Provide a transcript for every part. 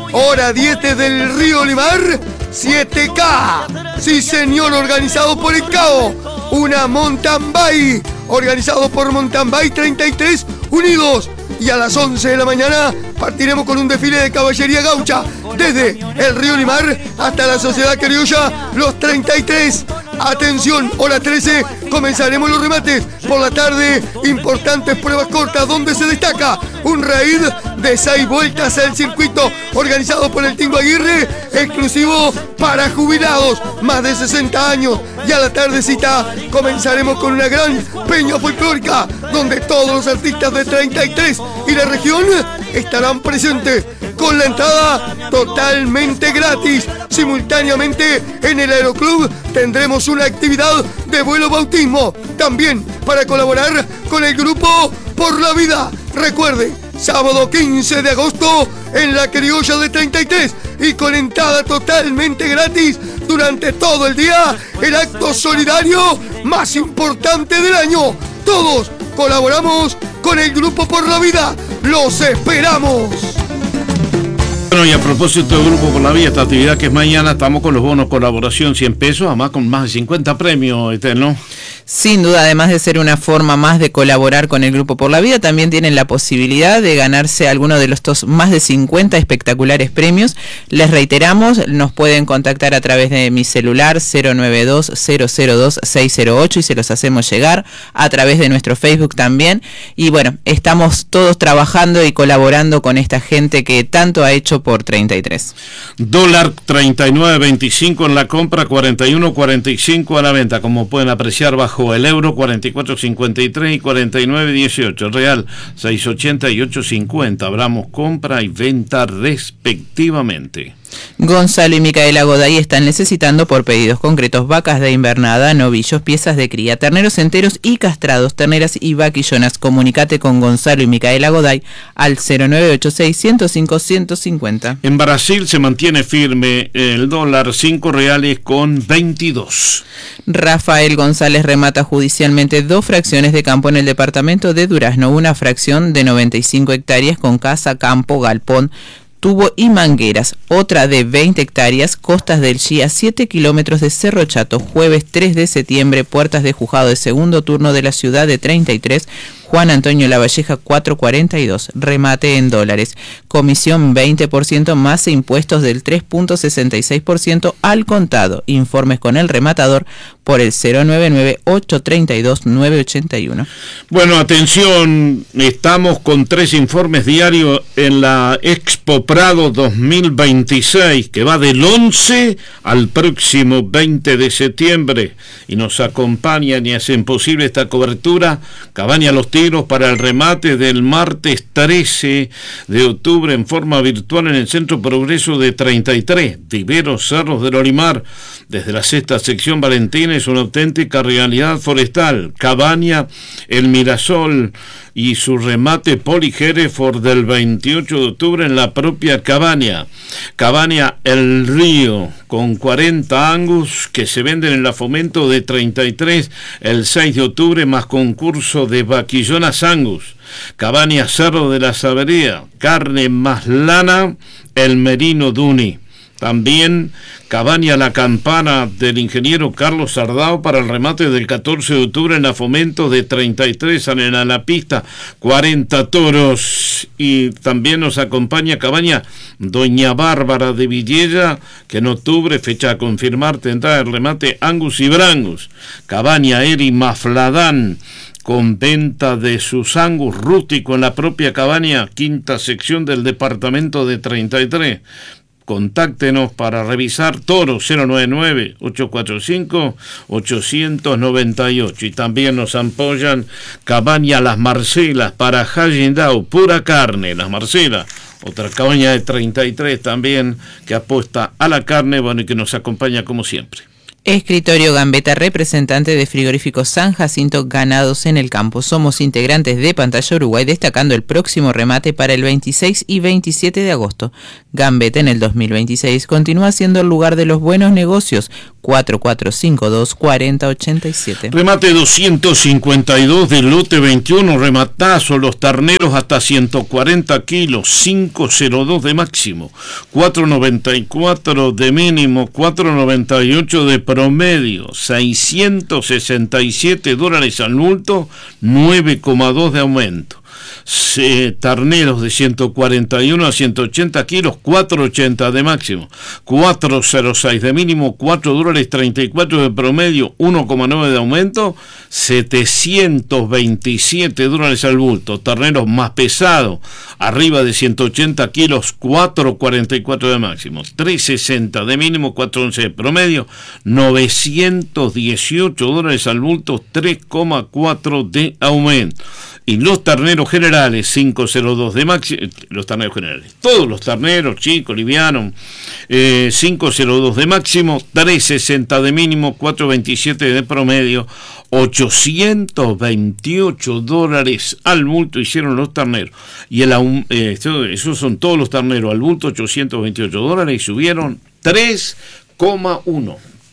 hora 10 desde el Río Limar, 7K. Sí, señor, organizado por el CAO. Una mountain bike, organizado por Mountain Bike 33 Unidos. Y a las 11 de la mañana partiremos con un desfile de caballería gaucha desde el Río Limar hasta la Sociedad Criolla Los 33. Atención, hora 13, comenzaremos los remates. Por la tarde, importantes pruebas cortas donde se destaca un raid de 6 vueltas al circuito organizado por el Tingo Aguirre, exclusivo para jubilados más de 60 años. Y a la tardecita comenzaremos con una gran peña folclórica donde todos los artistas de 33 y la región estarán presentes con la entrada totalmente gratis. Simultáneamente en el Aeroclub tendremos una actividad de vuelo bautismo, también para colaborar con el grupo Por la Vida. Recuerde, sábado 15 de agosto en la Criolla de 33 y con entrada totalmente gratis durante todo el día, el acto solidario más importante del año. Todos colaboramos con el grupo Por la Vida. ¡Los esperamos! Bueno, y a propósito del Grupo Por la Vida, esta actividad que es mañana, estamos con los bonos colaboración 100 pesos, además con más de 50 premios, ¿no? Sin duda, además de ser una forma más de colaborar con el Grupo Por la Vida, también tienen la posibilidad de ganarse alguno de los más de 50 espectaculares premios. Les reiteramos, nos pueden contactar a través de mi celular 092-002-608 y se los hacemos llegar a través de nuestro Facebook también. Y bueno, estamos todos trabajando y colaborando con esta gente que tanto ha hecho por 33. Dólar 39.25 en la compra, 41.45 a la venta. Como pueden apreciar, bajo el euro 44.53 y 49.18. El real 6.80 y 8.50. Abramos compra y venta respectivamente. Gonzalo y Micaela Goday están necesitando por pedidos concretos vacas de invernada, novillos, piezas de cría, terneros enteros y castrados, terneras y vaquillonas. Comunicate con Gonzalo y Micaela Goday al 0986-105-150. En Brasil se mantiene firme el dólar, 5 reales con 22. Rafael González remata judicialmente 2 fracciones de campo en el departamento de Durazno, una fracción de 95 hectáreas con casa, campo, galpón, tubo y mangueras, otra de 20 hectáreas, costas del Chía, 7 kilómetros de Cerro Chato, jueves 3 de septiembre, puertas de juzgado de segundo turno de la ciudad de 33, Juan Antonio Lavalleja 442, remate en dólares, comisión 20% más impuestos del 3.66% al contado, informes con el rematador por el 099-832-981. Bueno, atención, estamos con 3 informes diarios en la Expo Prado 2026, que va del 11 al próximo 20 de septiembre, y nos acompañan y hacen posible esta cobertura Cabaña Los Tigros para el remate del martes 13 de octubre en forma virtual en el Centro Progreso de 33, Viveros Cerros del Olimar. Desde la 6ª sección Valentina es una auténtica realidad forestal. Cabaña El Mirasol y su remate Poli Hereford del 28 de octubre en la propia Cabaña. Cabaña El Río con 40 Angus que se venden en la Fomento de 33 el 6 de octubre, más concurso de vaquillonas Angus. Cabaña Cerro de la Sabería, carne más lana, el Merino Duni. También Cabaña La Campana del ingeniero Carlos Sardao para el remate del 14 de octubre en la Fomento de 33 en la pista, 40 toros. Y también nos acompaña Cabaña Doña Bárbara de Villella, que en octubre, fecha a confirmar, tendrá el remate Angus y Brangus. Cabaña Eri Mafladán, con venta de sus Angus rústico en la propia Cabaña, 5ª sección del departamento de 33. Contáctenos para revisar toro 099-845-898. Y también nos apoyan Cabaña Las Marcelas para Hallindau, pura carne, Las Marcelas. Otra cabaña de 33 también que apuesta a la carne, bueno, y que nos acompaña como siempre. Escritorio Gambetta, representante de Frigorífico San Jacinto, ganados en el campo. Somos integrantes de Pantalla Uruguay, destacando el próximo remate para el 26 y 27 de agosto. Gambetta en el 2026 continúa siendo el lugar de los buenos negocios. 4452-4087. Remate 252 del lote 21, rematazo, los terneros hasta 140 kilos, 502 de máximo, 494 de mínimo, 498 de promedio, $667 al bulto, 9,2 de aumento. Terneros de 141 a 180 kilos, 480 de máximo, 406 de mínimo, $4.34 de promedio, 1,9 de aumento, $727 al bulto. Terneros más pesados, arriba de 180 kilos, 4,44 de máximo, 360 de mínimo, 411 de promedio, $918 al bulto, 3,4 de aumento. Y los terneros generales, 502 de máximo, los terneros generales, todos los terneros, chicos, livianos, 502 de máximo, 360 de mínimo, 427 de promedio, $828 al bulto hicieron los terneros. Y esos son todos los terneros al bulto, $828, y subieron 3,1.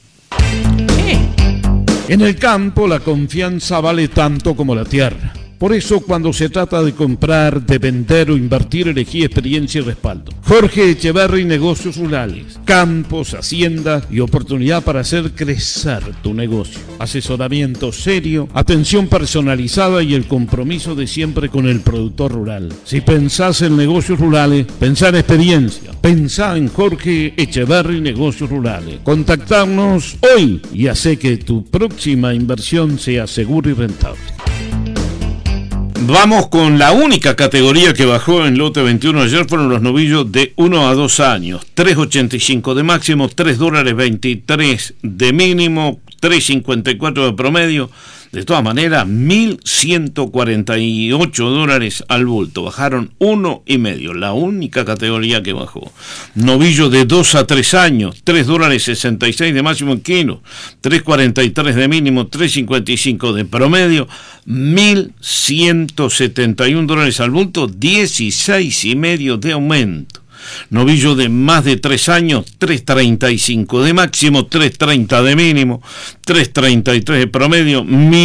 En el campo la confianza vale tanto como la tierra. Por eso, cuando se trata de comprar, de vender o invertir, elegí experiencia y respaldo. Jorge Echeverry, Negocios Rurales, campos, hacienda y oportunidad para hacer crecer tu negocio. Asesoramiento serio, atención personalizada y el compromiso de siempre con el productor rural. Si pensás en negocios rurales, pensá en experiencia. Pensá en Jorge Echeverry, Negocios Rurales. Contactarnos hoy y hace que tu próxima inversión sea segura y rentable. Vamos con la única categoría que bajó en lote 21 ayer, fueron los novillos de 1 a 2 años. 3.85 de máximo, $3.23 de mínimo, 3.54 de promedio. De todas maneras, $1.148 al bulto. Bajaron 1,5, la única categoría que bajó. Novillo de 2 a 3 años, $3.66 de máximo en kilo, 3.43 de mínimo, 3.55 de promedio, $1.171 al bulto, 16,5 de aumento. Novillo de más de 3 años, 3.35 de máximo, 3.30 de mínimo, 3.33 de promedio,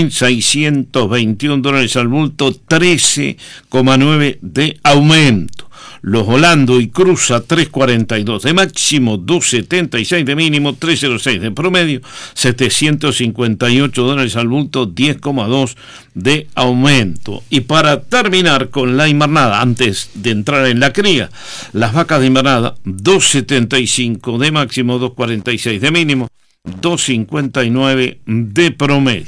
$1.621 al bulto, 13,9 de aumento. Los Holando y Cruza, 3.42 de máximo, 2.76 de mínimo, 3.06 de promedio, $758 al bulto, 10,2 de aumento. Y para terminar con la invernada, antes de entrar en la cría, las vacas de invernada, 2.75 de máximo, 2.46 de mínimo, 2.59 de promedio,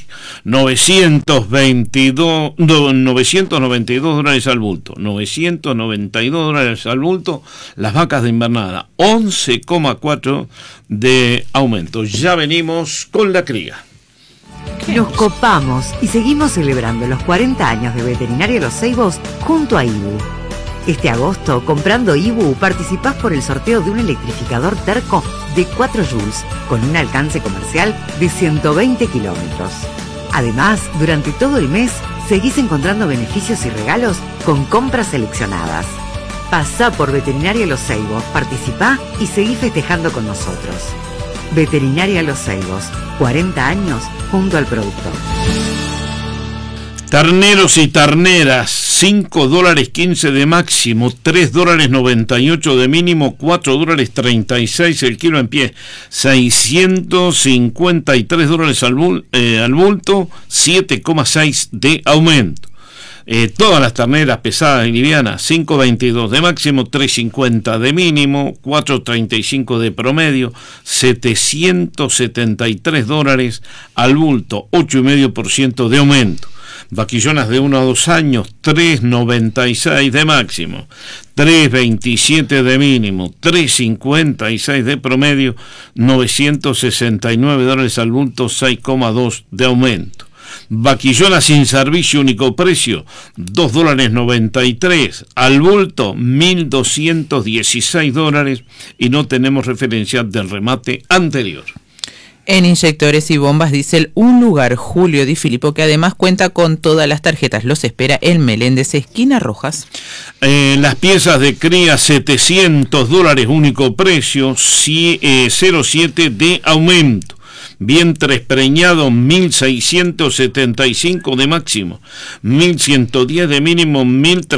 $992 al bulto, $992 al bulto, las vacas de invernada, 11,4 de aumento. Ya venimos con la cría. Nos copamos y seguimos celebrando los 40 años de Veterinaria Los Ceibos junto a IBU. Este agosto, comprando IBU, participás por el sorteo de un electrificador Terco de 4 joules con un alcance comercial de 120 kilómetros. Además, durante todo el mes, seguís encontrando beneficios y regalos con compras seleccionadas. Pasá por Veterinaria Los Ceibos, participá y seguí festejando con nosotros. Veterinaria Los Ceibos, 40 años junto al productor. Terneros y terneras, $5.15 de máximo, $3.98 de mínimo, $4.36 el kilo en pie, $653 al bulto, 7,6 de aumento. Todas las terneras pesadas y livianas, 5.22 de máximo, 3.50 de mínimo, 4.35 de promedio, $773 al bulto, 8,5% de aumento. Vaquillonas de 1 a 2 años, 3.96 de máximo, 3.27 de mínimo, 3.56 de promedio, $969 al bulto, 6,2 de aumento. Vaquillona sin servicio, único precio, $2.93 al bulto, $1.216, y no tenemos referencia del remate anterior. En inyectores y bombas diésel, un lugar, Julio Di Filippo, que además cuenta con todas las tarjetas. Los espera en Meléndez, esquina Rojas. Las piezas de cría, $700, único precio, 0,7 de aumento. Vientres preñados, 1.675 de máximo, 1.110 de mínimo,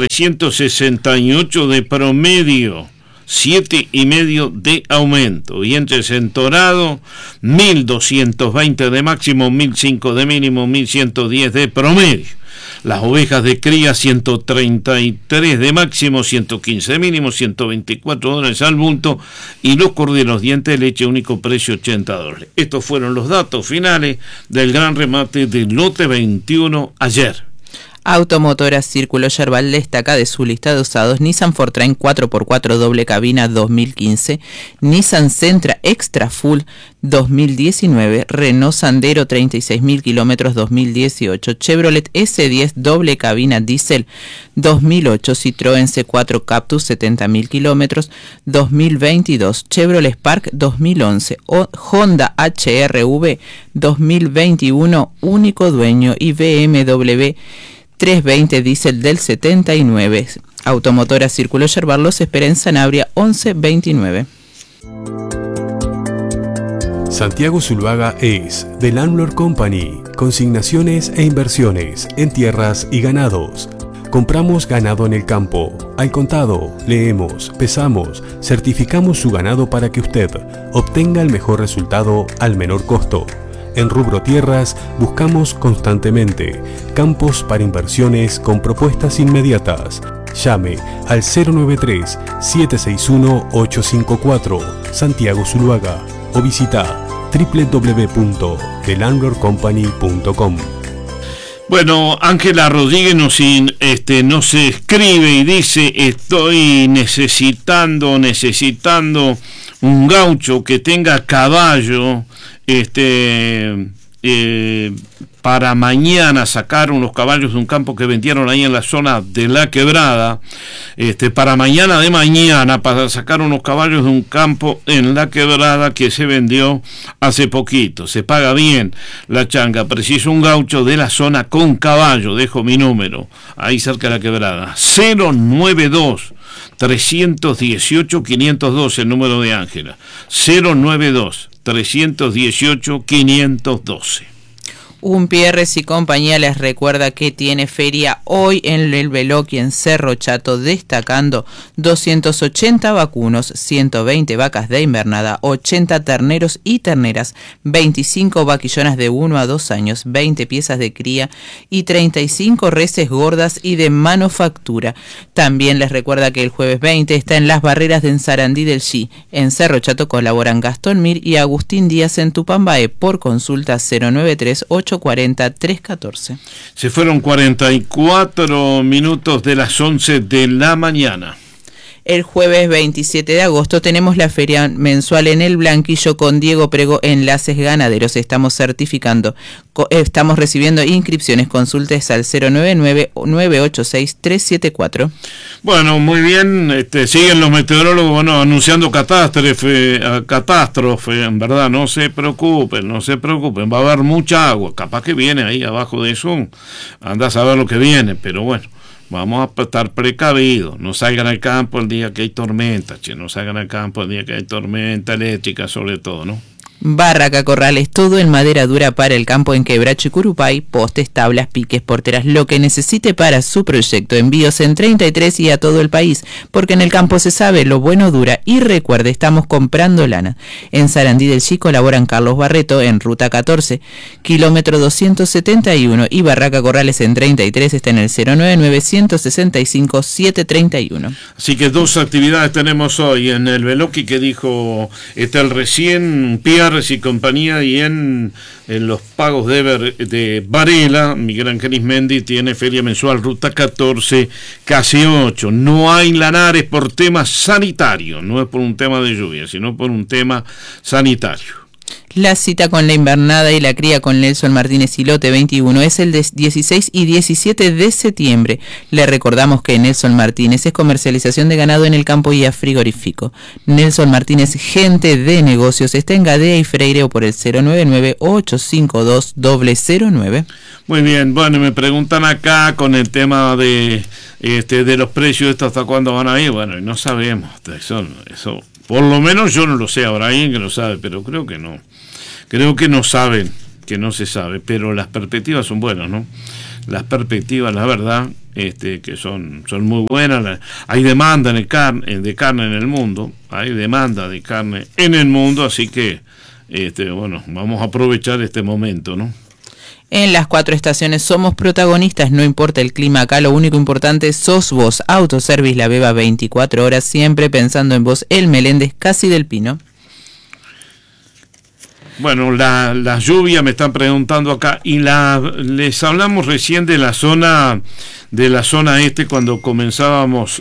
1.368 de promedio. 7,5 de aumento. Vientres entorados, 1.220 de máximo, 1.005 de mínimo, 1.110 de promedio. Las ovejas de cría, 133 de máximo, 115 de mínimo, $124 al bulto. Y los corderos dientes de leche, único precio, $80. Estos fueron los datos finales del gran remate del lote 21 ayer. Automotora Círculo Yerbal destaca de su lista de usados Nissan Fortran 4x4 doble cabina 2015, Nissan Sentra Extra Full 2019, Renault Sandero 36.000 kilómetros 2018, Chevrolet S10 doble cabina diésel 2008, Citroën C4 Cactus 70.000 kilómetros 2022, Chevrolet Spark 2011, Honda HR-V 2021, único dueño, y BMW 320 diésel del 79. Automotora Círculo Yerbal los espera en Sanabria 1129. Santiago Zuluaga es The Landlord Company, consignaciones e inversiones en tierras y ganados. Compramos ganado en el campo, al contado, leemos, pesamos, certificamos su ganado para que usted obtenga el mejor resultado al menor costo. En rubro tierras buscamos constantemente campos para inversiones con propuestas inmediatas. Llame al 093-761-854 Santiago Zuluaga o visita www.thelandlordcompany.com. Bueno, Ángela Rodríguez nos escribe y dice: estoy necesitando un gaucho que tenga caballo para mañana sacar unos caballos de un campo que vendieron ahí en la zona de La Quebrada, para mañana para sacar unos caballos de un campo en La Quebrada que se vendió hace poquito. Se paga bien la changa, preciso un gaucho de la zona con caballo. Dejo mi número ahí cerca de La Quebrada, 092-318-512, el número de Ángela, 092-318-512. Un Pierres y compañía les recuerda que tiene feria hoy en el Veloqui en Cerro Chato, destacando 280 vacunos, 120 vacas de invernada, 80 terneros y terneras, 25 vaquillonas de 1 a 2 años, 20 piezas de cría y 35 reses gordas y de manufactura. También les recuerda que el jueves 20 está en Las Barreras de Sarandí del Chi. En Cerro Chato colaboran Gastón Mir y Agustín Díaz en Tupambaé. Por consulta 093-840-314. Se fueron 44 minutos de las 11 de la mañana. El jueves 27 de agosto tenemos la feria mensual en el Blanquillo con Diego Prego, Enlaces Ganaderos. Estamos recibiendo inscripciones. Consultes al 099-986-374. Bueno, muy bien. Siguen los meteorólogos anunciando catástrofe, en verdad. No se preocupen. Va a haber mucha agua. Capaz que viene ahí abajo de eso. Anda a saber lo que viene, pero bueno. Vamos a estar precavidos, no salgan al campo el día que hay tormenta, no salgan al campo el día que hay tormenta eléctrica sobre todo, ¿no? Barraca Corrales, todo en madera dura para el campo en Quebracho y Curupay, postes, tablas, piques, porteras, lo que necesite para su proyecto. Envíos en 33 y a todo el país, porque en el campo se sabe, lo bueno dura. Y recuerde, estamos comprando lana. En Sarandí del Chi colaboran Carlos Barreto en Ruta 14, kilómetro 271, y Barraca Corrales en 33 está en el 099-165-731. Así que dos actividades tenemos hoy en el Veloqui que dijo el recién Pierre y compañía, y en los pagos de Varela, Miguel Ángel Ismendi tiene feria mensual Ruta 14, casi 8. No hay lanares por tema sanitario, no es por un tema de lluvia, sino por un tema sanitario. La cita con la invernada y la cría con Nelson Martínez y Lote 21 es el de 16 y 17 de septiembre. Le recordamos que Nelson Martínez es comercialización de ganado en el campo y a frigorífico. Nelson Martínez, gente de negocios, está en Gadea y Freire o por el 099-852-009. Muy bien, bueno, me preguntan acá con el tema de los precios, ¿hasta cuándo van a ir? Bueno, no sabemos, eso por lo menos yo no lo sé, habrá alguien que lo sabe, pero creo que no saben, que no se sabe, pero las perspectivas son buenas, ¿no? Las perspectivas, la verdad, que son muy buenas. Hay demanda de carne en el mundo, así que, bueno, vamos a aprovechar este momento, ¿no? En las 4 estaciones somos protagonistas, no importa el clima acá, lo único importante sos vos. Autoservice La Beba, 24 horas, siempre pensando en vos. El Meléndez, Casi del Pino. Bueno, la lluvia me están preguntando acá, y les hablamos recién de la zona cuando comenzábamos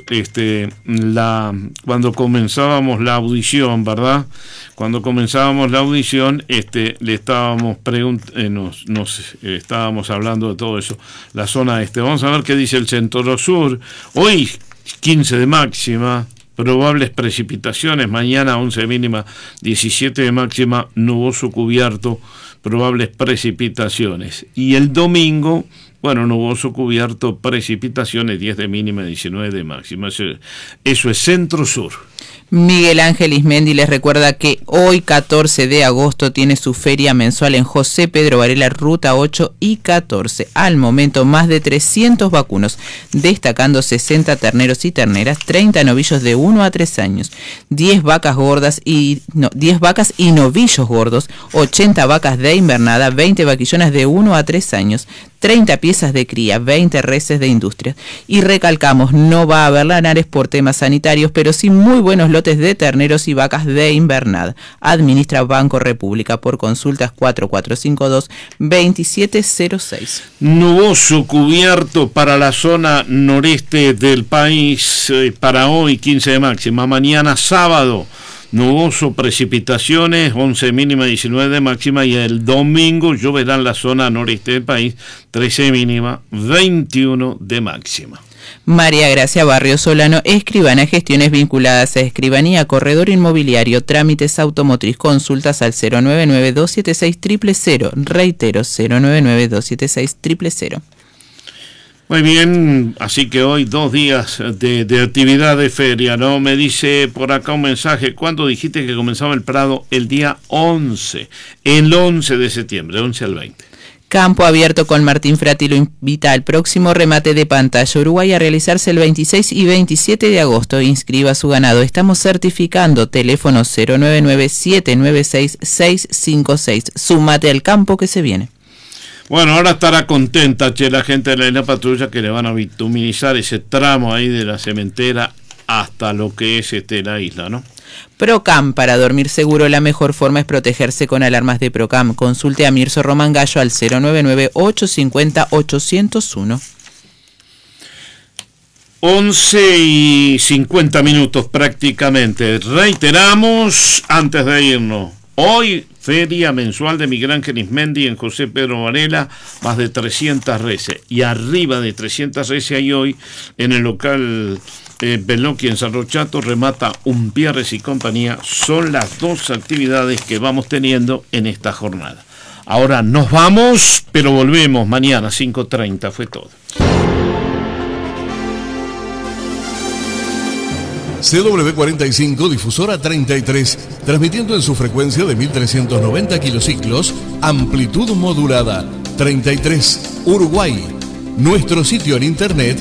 la audición, ¿verdad? Cuando comenzábamos la audición, le estábamos nos estábamos hablando de todo eso, la zona este. Vamos a ver qué dice el centro sur. Hoy 15 de máxima. Probables precipitaciones, mañana 11 de mínima, 17 de máxima, nuboso cubierto, probables precipitaciones. Y el domingo, bueno, nuboso cubierto, precipitaciones, 10 de mínima, 19 de máxima. Eso es centro-sur. Miguel Ángel Ismendi les recuerda que hoy 14 de agosto tiene su feria mensual en José Pedro Varela, ruta 8 y 14. Al momento más de 300 vacunos, destacando 60 terneros y terneras, 30 novillos de 1 a 3 años, 10 vacas y novillos gordos, 80 vacas de invernada, 20 vaquillonas de 1 a 3 años, 30 piezas de cría, 20 reses de industria. Y recalcamos, no va a haber lanares por temas sanitarios, pero sí muy buenos lotes de terneros y vacas de invernada. Administra Banco República. Por consultas 4452-2706. Nuboso cubierto para la zona noreste del país para hoy, 15 de máxima. Mañana sábado, nuboso, precipitaciones, 11 mínima, 19 de máxima, y el domingo lloverá en la zona noreste del país, 13 mínima, 21 de máxima. María Gracia Barrio Solano, escribana, gestiones vinculadas a escribanía, corredor inmobiliario, trámites automotriz, consultas al 099-276-000, reitero, 099-276-000. Muy bien, así que hoy 2 días de actividad de feria, ¿no? Me dice por acá un mensaje, ¿cuándo dijiste que comenzaba el Prado? El día 11, el 11 de septiembre, 11 al 20. Campo Abierto con Martín Frati lo invita al próximo remate de pantalla Uruguay a realizarse el 26 y 27 de agosto. Inscriba su ganado. Estamos certificando. Teléfono 099-796-656. Súmate al campo que se viene. Bueno, ahora estará contenta, la gente de la Isla Patrulla, que le van a bituminizar ese tramo ahí de la cementera hasta lo que es la isla, ¿no? Procam, para dormir seguro, la mejor forma es protegerse con alarmas de Procam. Consulte a Mirso Román Gallo al 099-850-801. 11:50 prácticamente. Reiteramos, antes de irnos, hoy feria mensual de Miguel Ángel Ismendi en José Pedro Varela, más de 300 reses, y arriba de 300 reses hay hoy en el local Beloqui en San Rochato, remata Umpierres y compañía. Son las 2 actividades que vamos teniendo en esta jornada. Ahora nos vamos, pero volvemos mañana 5:30, fue todo. CW45, difusora 33, transmitiendo en su frecuencia de 1390 kilociclos, amplitud modulada, 33, Uruguay. Nuestro sitio en internet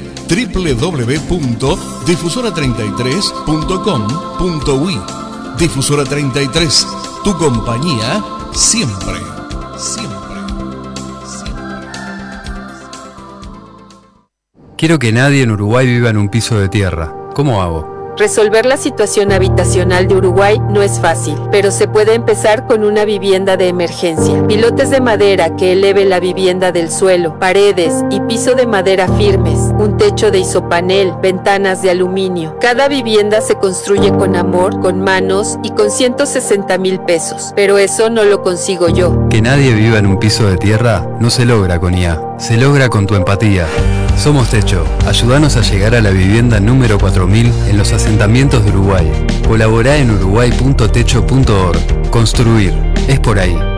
www.difusora33.com.uy. Difusora 33, tu compañía siempre, siempre, siempre. Quiero que nadie en Uruguay viva en un piso de tierra. ¿Cómo hago? Resolver la situación habitacional de Uruguay no es fácil, pero se puede empezar con una vivienda de emergencia. Pilotes de madera que eleve la vivienda del suelo, paredes y piso de madera firmes, un techo de isopanel, ventanas de aluminio. Cada vivienda se construye con amor, con manos y con 160.000 pesos, pero eso no lo consigo yo. Que nadie viva en un piso de tierra no se logra con IA, se logra con tu empatía. Somos Techo, ayúdanos a llegar a la vivienda número 4000 en los asentamientos de Uruguay. Colaborá en uruguay.techo.org. Construir, es por ahí.